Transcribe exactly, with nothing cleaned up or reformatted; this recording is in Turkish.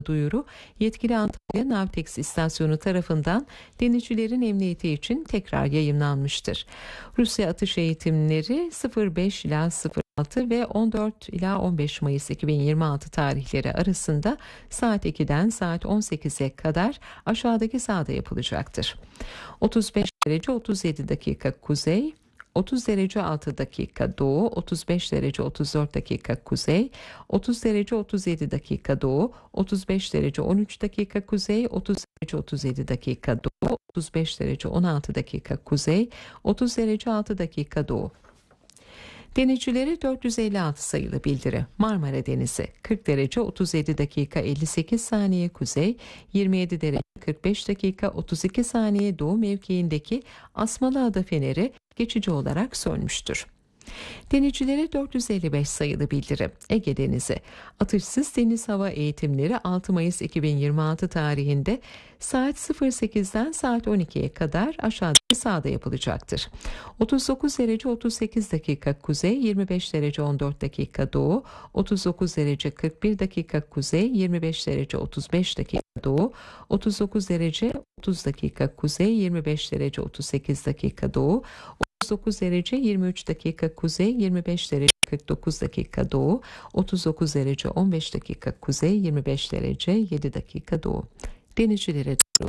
duyuru yetkili Antalya Navtex istasyonu tarafından denizcilerin emniyeti için tekrar yayımlanmıştır. Rusya atış eğitimleri sıfır beş ila sıfır altı ve on dört ila on beş Mayıs iki bin yirmi altı tarihleri arasında saat ikiden saat on sekize kadar aşağıdaki sahada yapılacaktır. otuz beş derece otuz yedi dakika kuzey, otuz derece altı dakika doğu, otuz beş derece otuz dört dakika kuzey, otuz derece otuz yedi dakika doğu, otuz beş derece on üç dakika kuzey, otuz derece otuz yedi dakika doğu, otuz beş derece on altı dakika kuzey, otuz derece altı dakika doğu. Denizcilere dört yüz elli altı sayılı bildiri. Marmara Denizi kırk derece otuz yedi dakika elli sekiz saniye kuzey, yirmi yedi derece kırk beş dakika otuz iki saniye doğu mevkiindeki Asmalıada feneri geçici olarak sönmüştür. Denizcilere dört yüz elli beş sayılı bildiri. Ege Denizi atışsız deniz hava eğitimleri altı Mayıs iki bin yirmi altı tarihinde saat sıfır sekizden saat on ikiye kadar aşağıdaki sahada yapılacaktır. otuz dokuz derece otuz sekiz dakika kuzey, yirmi beş derece on dört dakika doğu, otuz dokuz derece kırk bir dakika kuzey, yirmi beş derece otuz beş dakika doğu, otuz dokuz derece otuz dakika kuzey, yirmi beş derece otuz sekiz dakika doğu, otuz dokuz derece yirmi üç dakika kuzey, yirmi beş derece kırk dokuz dakika doğu, otuz dokuz derece on beş dakika kuzey, yirmi beş derece yedi dakika doğu. Denizcilere duyuruldu.